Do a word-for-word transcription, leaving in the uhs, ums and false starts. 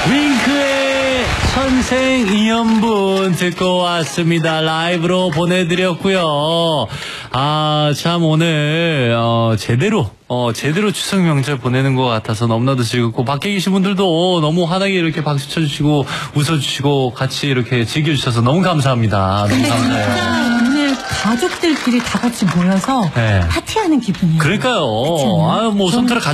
윙크의 천생 이연분 듣고 왔습니다. 라이브로 보내드렸고요. 아, 참 오늘 어, 제대로 어, 제대로 추석 명절 보내는 것 같아서 너무나도 즐겁고, 밖에 계신 분들도 너무 환하게 이렇게 박수 쳐주시고 웃어주시고 같이 이렇게 즐겨주셔서 너무 감사합니다. 너무 감사해요. 오늘 가족들끼리 다 같이 모여서 네. 파티하는 기분이에요. 그러니까요. 아, 뭐 손톱을